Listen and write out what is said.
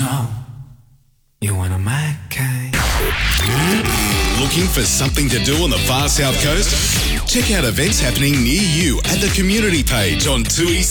know you're one of my kind. Looking for something to do on the far south coast? Check out events happening near you at the community page on 2ECT.com.au.